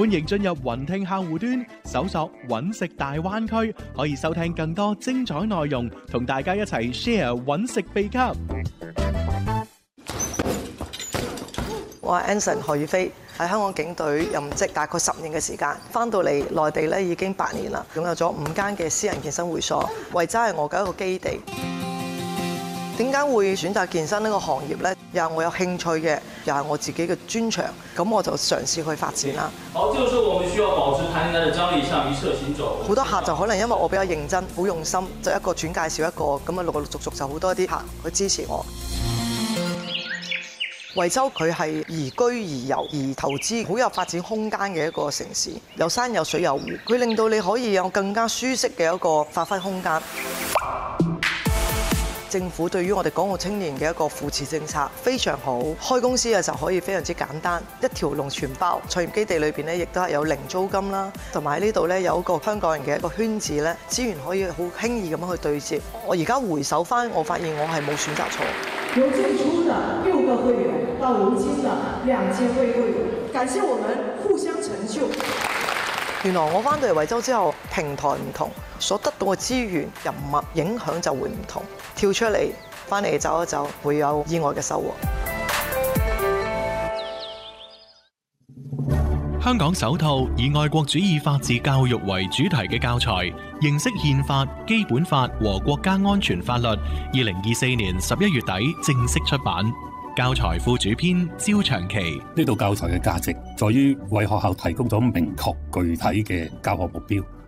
歡迎進入雲聽客戶端，搜索揾食大灣區，可以收聽更多精彩內容，同大家一齊 share 揾食秘笈。 我係 Anson 何宇飛，喺香港警隊任職大概10年嘅時間，翻到嚟內地咧已經8年啦，擁有咗5間嘅私人健身會所，惠州係我嘅一個基地。點解會選擇健身呢個行業呢？又係我有興趣嘅，又係我自己嘅專長，咁我就嘗試去發展啦。 好，這個時候我們需要保持彈性帶的張力，向一側行走。 好多客就可能因為我比較認真、好用心，就一個轉介紹一個，咁啊陸陸續續就好多啲客去支持我。惠州佢係宜居宜遊宜投資，好有發展空間嘅一個城市，有山有水有湖，佢令到你可以有更加舒適嘅一個發揮空間。政府對於我哋港澳青年嘅一個扶持政策非常好，開公司嘅時候可以非常之簡單，一條龍全包。創業基地裏邊咧，亦都係有零租金啦，同埋喺呢度咧有一個香港人嘅一個圈子咧，資源可以好輕易咁樣去對接。我而家回首翻，我發現我係冇選擇錯。 由最初的6個會員到如今的2000位會員，感謝我們互相成就。 原來我翻到嚟惠州之後，平台唔同，所得到嘅資源、人脈影響就會唔同。跳出嚟，翻嚟走一走，會有意外嘅收穫。 香港首套以愛國主義法治教育為主題嘅教材，認識憲法、基本法和國家安全法律。2024年11月底正式出版。教材副主編焦長琪。 呢度教材嘅價值在於為學校提供咗明確具體嘅教學目標，